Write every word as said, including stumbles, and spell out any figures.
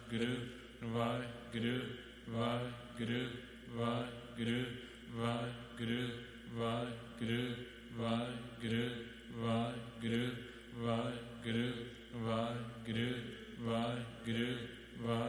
Guru, Vaheguru, Vaheguru, Vaheguru, Vaheguru, Vaheguru, Vaheguru, Vaheguru, Vaheguru, Vaheguru, Vaheguru, Vaheguru,